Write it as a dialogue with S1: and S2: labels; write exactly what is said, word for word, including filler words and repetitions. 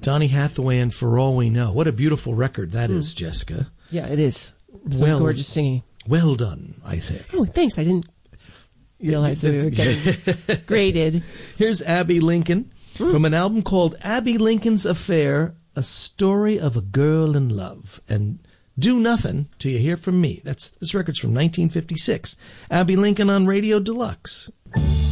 S1: Donny Hathaway and For All We Know. What a beautiful record that mm. is, Jessica.
S2: Yeah, it is. Some
S1: well,
S2: gorgeous singing.
S1: Well done, I say.
S2: Oh, thanks. I didn't realize that we were getting graded.
S1: Here's Abby Lincoln mm. from an album called Abby Lincoln's Affair, A Story of a Girl in Love. And Do Nothing Till You Hear From Me. That's This record's from nineteen fifty-six. Abby Lincoln on Radio Deluxe.